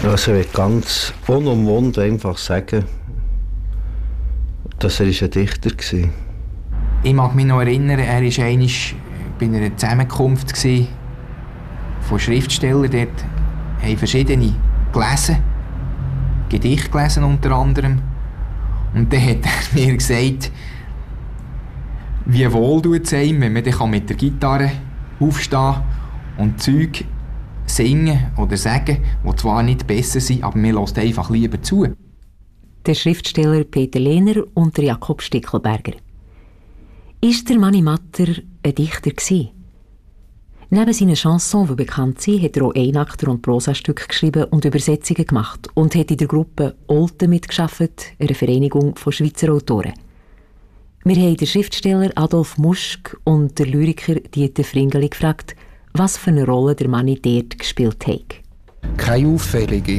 Also ich will ganz unumwunden einfach sagen, dass er ein Dichter war. Ich mag mich noch erinnern, er war einmal bei einer Zusammenkunft von Schriftstellern. Dort haben verschiedene gelesen, Gedichte gelesen unter anderem. Und dann hat er mir gesagt, wie wohl tut es einem, wenn man dann mit der Gitarre aufstehen und Zeug singen oder sagen, die zwar nicht besser sind, aber man hört einfach lieber zu. Der Schriftsteller Peter Lehner und der Jakob Stickelberger. Ist der Mani Matter ein Dichter gewesen? Neben seinen Chansons, die bekannt sind, hat er auch Einakter und Prosastücke geschrieben und Übersetzungen gemacht und hat in der Gruppe Olten mitgearbeitet, einer Vereinigung von Schweizer Autoren. Wir haben den Schriftsteller Adolf Muschk und den Lyriker Dieter Fringeli gefragt, was für eine Rolle der Mani dort gespielt hat. Keine auffällige.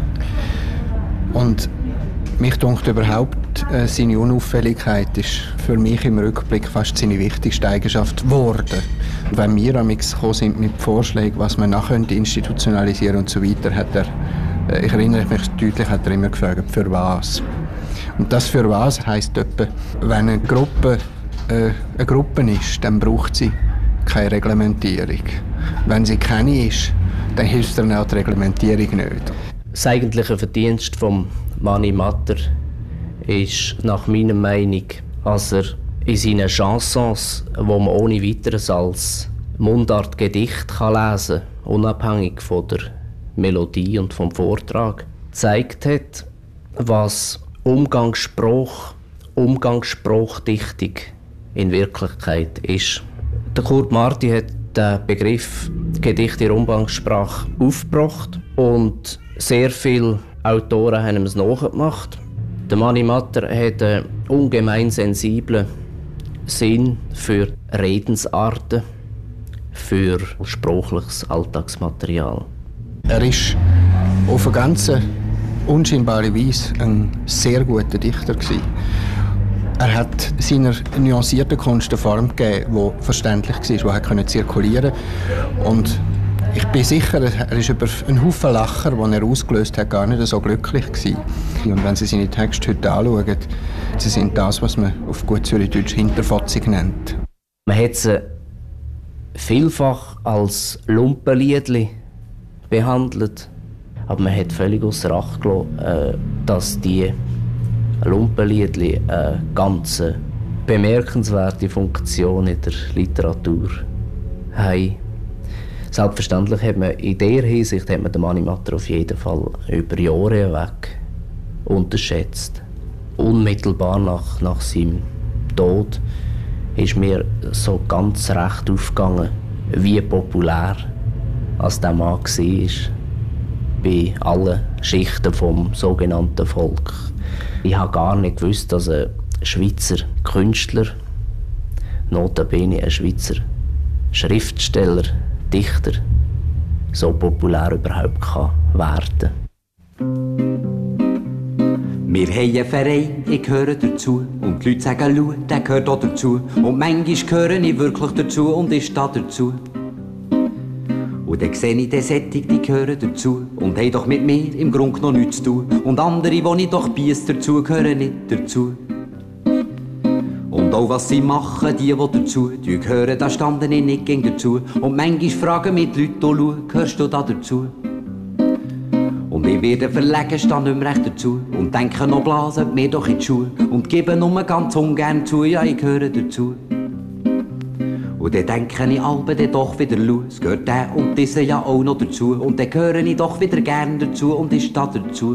Und mich dunkt überhaupt, seine Unauffälligkeit ist für mich im Rückblick fast seine wichtigste Eigenschaft geworden. Und wenn wir gekommen sind mit Vorschlägen, was man nachher institutionalisieren und so weiter, hat er, ich erinnere mich deutlich, hat er immer gefragt, für was. Und das für was heisst etwa, wenn eine Gruppe ist, dann braucht sie keine Reglementierung. Wenn sie keine ist, dann hilft dann auch die Reglementierung nicht. Das eigentliche Verdienst vom Mani Matter ist nach meiner Meinung, dass er in seinen Chansons, die man ohne weiteres als Mundartgedicht lesen kann, unabhängig von der Melodie und vom Vortrag, gezeigt hat, was Umgangsspruchdichtung in Wirklichkeit ist. Der Kurt Marti hat den Begriff Gedicht in Umgangssprache aufgebracht und sehr viele Autoren haben es nachgemacht. Der Mani Matter hat einen ungemein sensiblen Sinn für Redensarten, für sprachliches Alltagsmaterial. Er ist auf eine ganz unscheinbare Weise ein sehr guter Dichter gewesen. Er hat seiner nuancierten Kunst eine Form gegeben, die verständlich war, die zirkulieren konnte. Und ich bin sicher, er ist über einen Haufen Lacher, die er ausgelöst hat, gar nicht so glücklich gewesen. Und wenn Sie seine Texte heute anschauen, sie sind das, was man auf gut Zürichdeutsch hinterfotzig nennt. Man hat sie vielfach als Lumpenliedli behandelt, aber man hat völlig ausser Acht gelassen, dass die Lumpenliedli eine ganz bemerkenswerte Funktion in der Literatur haben. Selbstverständlich hat man in dieser Hinsicht den Mani Matter auf jeden Fall über Jahre hinweg unterschätzt. Unmittelbar nach seinem Tod ist mir so ganz recht aufgegangen, wie populär als der Mann war bei allen Schichten vom sogenannten Volk. Ich habe gar nicht gewusst, dass ein Schweizer Künstler, notabene ein Schweizer Schriftsteller, Dichter, so populär überhaupt werden kann. Wir haben einen Verein, ich gehöre dazu. Und die Leute sagen, schau, der gehört auch dazu. Und manchmal gehöre ich wirklich dazu und ich stehe dazu. Und dann sehe ich den Sättig, die gehören dazu. Und haben doch mit mir im Grunde noch nichts zu tun. Und andere, die ich doch biess dazu, gehören nicht dazu. Und auch was sie machen, die dazu gehören, da standen ich nicht gegen dazu. Und manchmal fragen mich die Leute, schau, gehörst du da dazu? Und ich werde verlegen, stehe nicht mehr recht dazu. Und denke noch blasen mir doch in die Schuhe. Und gebe nur ganz ungern zu, ja, ich gehöre dazu. Und dann denke ich alle dann doch wieder, schau, es gehört der und dieser ja auch noch dazu. Und dann gehöre ich doch wieder gern dazu und ich stehe dazu.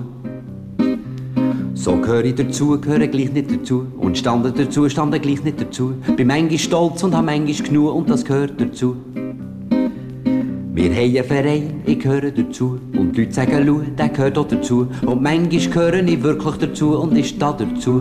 So gehöre ich dazu, gehöre gleich nicht dazu. Und stande dazu, stande gleich nicht dazu. Bin manchmal stolz und habe manchmal genug und das gehört dazu. Wir haben einen Verein, ich gehöre dazu. Und die Leute sagen, schau, der gehört auch dazu. Und manchmal gehöre ich wirklich dazu und ich stehe dazu.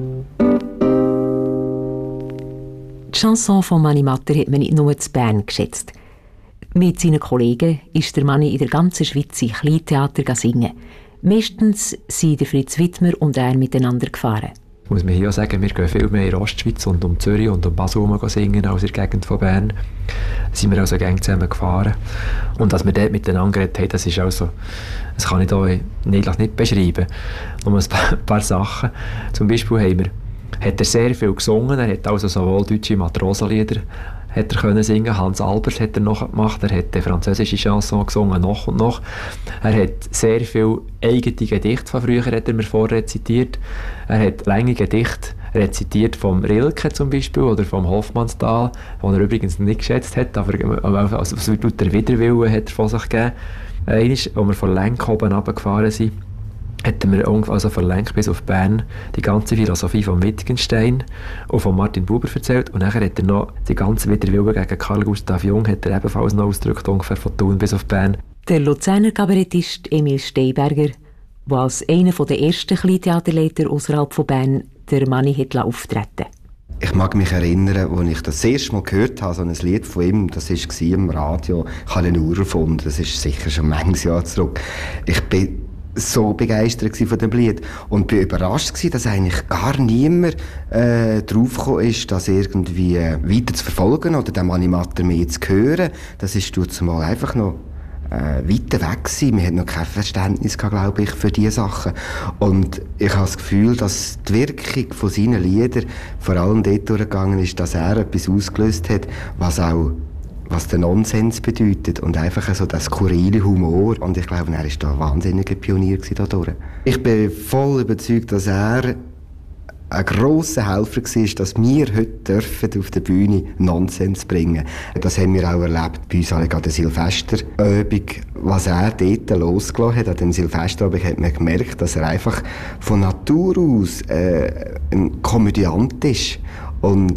Die Chanson von Mani Matter hat man nicht nur in Bern geschätzt. Mit seinen Kollegen ist der Mani in der ganzen Schweiz in Kleintheater singen. Meistens sind der Fritz Wittmer und er miteinander gefahren. Muss man hier auch sagen, wir gehen viel mehr in Ostschweiz und um Zürich und um Basel herum singen als in der Gegend von Bern. Da sind wir also gerne zusammen gefahren. Und dass wir dort miteinander geredet haben, das ist also, das kann ich hier nicht beschreiben. Nur ein paar Sachen. Zum Beispiel hat er sehr viel gesungen. Er hat also sowohl deutsche Matrosenlieder hat er können singen. Hans Albers hat er noch gemacht. Er hat die französische Chanson gesungen, noch und noch. Er hat sehr viele eigene Gedichte von früher, hat er mir vorrezitiert. Er hat lange Gedichte rezitiert vom Rilke zum Beispiel oder vom Hofmannsthal, den er übrigens nicht geschätzt hat, aber also, der Widerwillen hat er von sich gegeben. Einmal, als wir von Lenk oben runtergefahren sind, hat er mir also von Lenk bis auf Bern die ganze Philosophie von Wittgenstein und von Martin Buber erzählt. Und nachher hat er noch die ganze Widerwillen gegen Carl Gustav Jung hat er ebenfalls noch ausgedrückt, ungefähr von Thun bis auf Bern. Der Luzerner Kabarettist Emil Steinberger, der als einer der ersten Kleintheaterleiter außerhalb von Bern der Manni hat auftreten. Ich mag mich erinnern, als ich das erste Mal gehört habe, so ein Lied von ihm, das war im Radio, ich habe eine Uhr erfunden, das ist sicher schon manches Jahr zurück. Ich bin so begeistert von dem Lied und bin überrascht gewesen, dass eigentlich gar niemand draufgekommen ist, das irgendwie weiter zu verfolgen oder den Mani Matter mehr zu hören. Das ist zumal einfach noch weiter weg gewesen. Wir hatten noch kein Verständnis gehabt, glaube ich, für diese Sachen. Und ich habe das Gefühl, dass die Wirkung von seinen Liedern vor allem dort durchgegangen ist, dass er etwas ausgelöst hat, was der Nonsens bedeutet und einfach so das skurrile Humor. Und ich glaube, er war da ein wahnsinniger Pionier dadurch. Ich bin voll überzeugt, dass er ein grosser Helfer war, dass wir heute auf der Bühne Nonsens bringen dürfen. Das haben wir auch erlebt bei uns an der Silvesterübung. Was er dort losgelassen hat, an dem Silvesterabend, hat man gemerkt, dass er einfach von Natur aus ein Komödiant ist. Und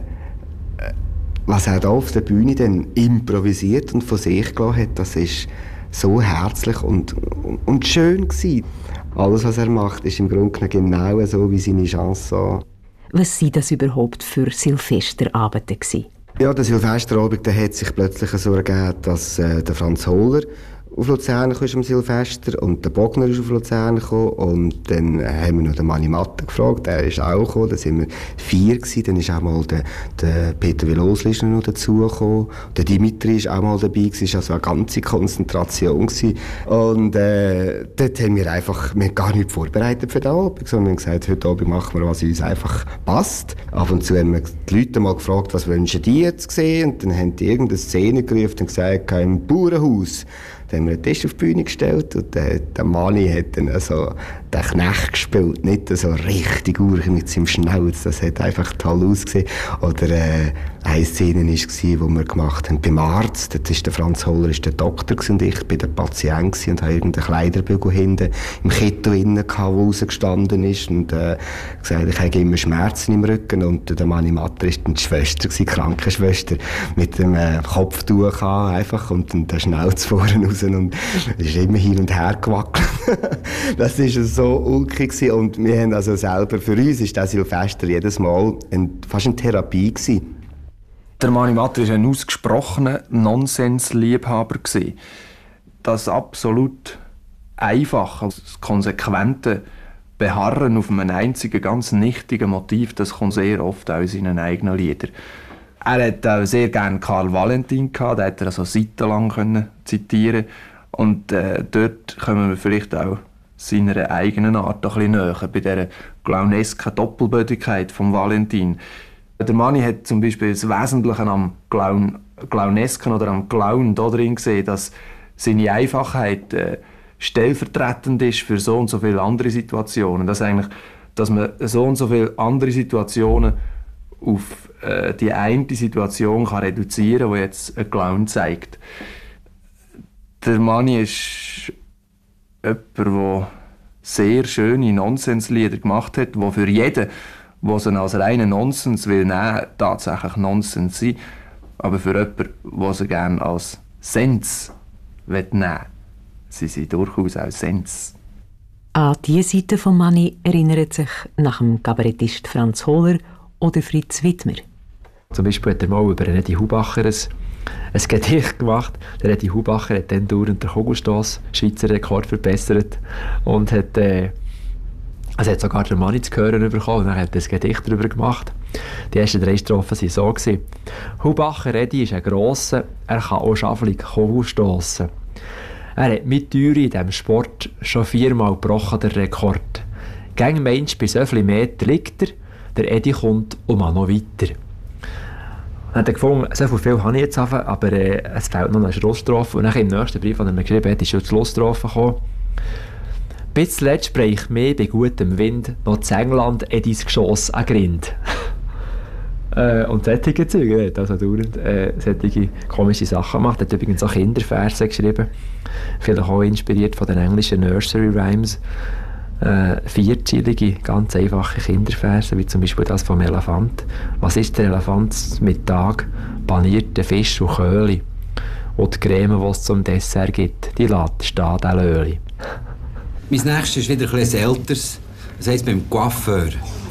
was er da auf der Bühne dann improvisiert und von sich gelassen hat, das ist so herzlich und schön gewesen. Alles, was er macht, ist im Grunde genau so wie seine Chanson. Was waren das überhaupt für Silvesterabende gewesen? Ja, der Silvesterabend, der hat sich plötzlich so ergeben, dass der Franz Holler auf Luzern kam am Silvester und der Bogner ist auf Luzern gekommen und dann haben wir noch den Mani Matter gefragt, der ist auch gekommen, dann sind wir 4 gewesen, dann ist auch mal der Peter Velosli noch dazugekommen, der Dimitri ist auch mal dabei gewesen, es war also eine ganze Konzentration gewesen. Und dort haben wir einfach, wir haben gar nicht vorbereitet für den Abend, sondern wir haben gesagt, heute Abend machen wir, was uns einfach passt. Ab und zu haben wir die Leute mal gefragt, was wünschen die jetzt sehen, und dann haben die irgendeine Szene gerufen und gesagt, im Bauernhaus. Dann haben wir einen Tisch auf die Bühne gestellt und der Mani hat dann also den Knecht gespielt, nicht so richtig urig mit seinem Schnauz, das hat einfach toll ausgesehen. Oder eine Szene war, die wir gemacht haben beim Arzt, das ist der Franz Holler, ist der Doktor und ich bin der Patient und habe irgendeinen Kleiderbügel hinten im Kittel innen gehabt, der rausgestanden ist und gesagt, ich habe immer Schmerzen im Rücken und der Mani Matter war die Schwester, die Krankenschwester, mit dem Kopftuch einfach und dann der Schnauz vorne raus und ist immer hin und her gewackelt. Das war so ulkig gewesen. Und wir haben also selber, für uns ist das Silvester jedes Mal fast eine Therapie gewesen. Der Mani Matter war ein ausgesprochener Nonsensliebhaber. Das absolut einfache, das konsequente Beharren auf einem einzigen, ganz nichtigen Motiv, das kommt sehr oft auch in seinen eigenen Liedern. Er hat auch sehr gerne Karl Valentin gehabt, den konnte er also seitenlang zitieren. Und dort kommen wir vielleicht auch seiner eigenen Art ein bisschen näher, bei dieser clownesken Doppelbödigkeit von Valentin. Der Mani hat zum Beispiel das Wesentliche am Clownesken oder am Clown da drin gesehen, dass seine Einfachheit stellvertretend ist für so und so viele andere Situationen. Dass man so und so viele andere Situationen auf die eine Situation kann reduzieren kann, die jetzt ein Clown zeigt. Der Mani ist jemand, der sehr schöne Nonsenslieder gemacht hat, die für jeden, der sie als reinen Nonsens will nehmen, tatsächlich Nonsens sind. Aber für jemanden, der sie gerne als Sens nehmen will, sie sind durchaus auch Sens. An diese Seite von Mani erinnert sich nach dem Kabarettist Franz Holler oder Fritz Wittmer. Zum Beispiel hat er mal über Eddie Hubacher ein Gedicht gemacht. Der Eddie Hubacher hat dann dauernd den Kugelstoss, Schweizer Rekord, verbessert und hat Also hat sogar der Mann zu hören bekommen und dann hat er ein Gedicht darüber gemacht. Die ersten 3 Strophen waren so. Hubacher Edi ist ein Grosser, er kann auch schaffelig Kohl stossen. Er hat mit Teuer in diesem Sport schon 4-mal gebrochen, der Rekord. Gäng Mensch, bei so vielen Meter liegt er, der Edi kommt und man noch weiter. Dann hat er gefunden, so viel habe ich jetzt, aber es fehlt noch eine Schlussstrophe. Und dann im nächsten Brief, den er mir geschrieben hat, ist schon die Schlussstrophe gekommen. Bis zuletzt sprich mir bei gutem Wind noch zu England Edis Geschoss an Grind. Und solche Züge, er hat also dauernd solche komische Sachen gemacht. Er hat übrigens auch Kinderverse geschrieben, vielleicht auch inspiriert von den englischen Nursery Rhymes. 4-zeilige, ganz einfache Kinderverse, wie zum Beispiel das vom Elefant. Was ist der Elefant mit Tag? Panierten Fisch und Köhli. Und die Creme, die es zum Dessert gibt, die lässt stehen, der Löli. Mein nächstes ist wieder etwas älteres. Das heisst beim Coiffeur.